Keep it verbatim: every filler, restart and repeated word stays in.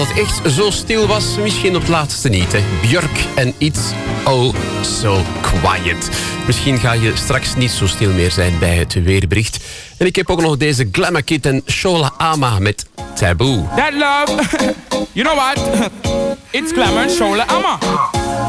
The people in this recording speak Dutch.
het echt zo stil was, misschien op het laatste niet. Hè. Björk en It's Oh So Quiet. Misschien ga je straks niet zo stil meer zijn bij het weerbericht. En ik heb ook nog deze Glamour Kid en Shola Ama met Taboo. That love, you know what? It's Glamour and Shola Ama.